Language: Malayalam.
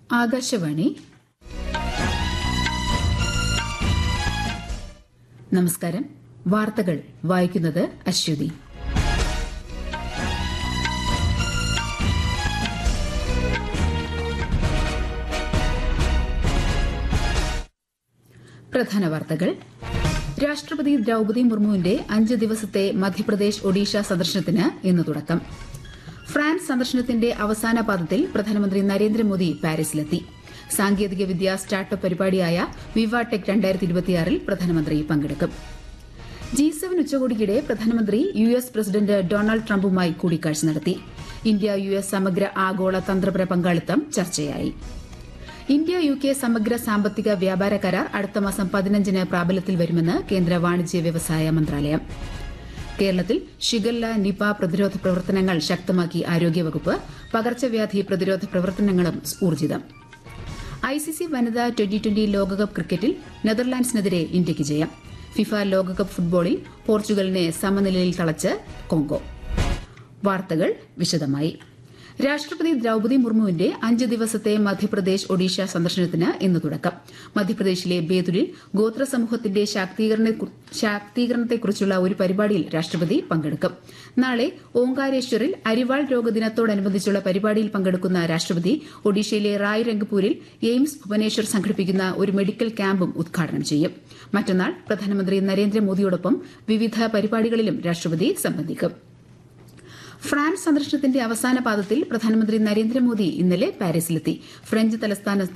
ആകാശവാണി. നമസ്കാരം. വാർത്തകൾ വായിക്കുന്നത് അശ്വതി. പ്രധാന വാർത്തകൾ. രാഷ്ട്രപതി ദ്രൌപദി മുർമുവിന്റെ 5 ദിവസത്തെ മധ്യപ്രദേശ് ഒഡീഷ സന്ദർശനത്തിന് ഇന്ന് തുടക്കം. ഫ്രാൻസ് സന്ദർശനത്തിന്റെ അവസാന പാദത്തിൽ പ്രധാനമന്ത്രി നരേന്ദ്രമോദി പാരീസിലെത്തി. സാങ്കേതിക വിദ്യാ സ്റ്റാർട്ടപ്പ് പരിപാടിയായ വിവ ടെക് 2026 പ്രധാനമന്ത്രി പങ്കെടുക്കും. G7 ഉച്ചകോടിക്കിടെ പ്രധാനമന്ത്രി US പ്രസിഡന്റ് ഡൊണാൾഡ് ട്രംപുമായി കൂടിക്കാഴ്ച നടത്തി. ഇന്ത്യ US സമഗ്ര ആഗോള തന്ത്രപര പങ്കാളിത്തം ചർച്ചയായി. ഇന്ത്യ UK സമഗ്ര സാമ്പത്തിക വ്യാപാര കരാർ അടുത്ത മാസം 15-ന് പ്രാബല്യത്തിൽ വരുമെന്ന് കേന്ദ്ര വാണിജ്യ വ്യവസായ മന്ത്രാലയം. കേരളത്തിൽ ഷിഗല്ല നിപ പ്രതിരോധ പ്രവർത്തനങ്ങൾ ശക്തമാക്കി ആരോഗ്യവകുപ്പ്. പകർച്ചവ്യാധി പ്രതിരോധ പ്രവർത്തനങ്ങളും ഊർജിതം. ICC വനിതാ T20 ലോകകപ്പ് ക്രിക്കറ്റിൽ നെതർലാൻഡ്സിനെതിരെ ഇന്ത്യയ്ക്ക് ജയം. ഫിഫ ലോകകപ്പ് ഫുട്ബോളിൽ പോർച്ചുഗലിനെ സമനിലയിൽ തളച്ച് കോങ്കോ. വാർത്തകൾ വിശദമായി. രാഷ്ട്രപതി ദ്രൌപദി മുർമുവിന്റെ 5 ദിവസത്തെ മധ്യപ്രദേശ് ഒഡീഷ സന്ദർശനത്തിന് ഇന്ന് തുടക്കം. മധ്യപ്രദേശിലെ ബേതുലിൽ ഗോത്ര സമൂഹത്തിന്റെ ശാക്തീകരണത്തെക്കുറിച്ചുള്ള ഒരു പരിപാടിയിൽ രാഷ്ട്രപതി പങ്കെടുക്കും. നാളെ ഓങ്കാരേശ്വറിൽ അരിവാൾ രോഗദിനത്തോടനുബന്ധിച്ചുള്ള പരിപാടിയിൽ പങ്കെടുക്കുന്ന രാഷ്ട്രപതി ഒഡീഷയിലെ റായ്രംഗ്പൂരിൽ എയിംസ് ഭുവനേശ്വർ സംഘടിപ്പിക്കുന്ന ഒരു മെഡിക്കൽ ക്യാമ്പും ഉദ്ഘാടനം ചെയ്യും. മറ്റന്നാൾ പ്രധാനമന്ത്രി നരേന്ദ്രമോദിയോടൊപ്പം വിവിധ പരിപാടികളിലും രാഷ്ട്രപതി സംബന്ധിക്കും. ഫ്രാൻസ് സന്ദർശനത്തിന്റെ അവസാന പാദത്തിൽ പ്രധാനമന്ത്രി നരേന്ദ്രമോദി ഇന്നലെ പാരീസിലെത്തി. ഫ്രഞ്ച് തലസ്ഥാന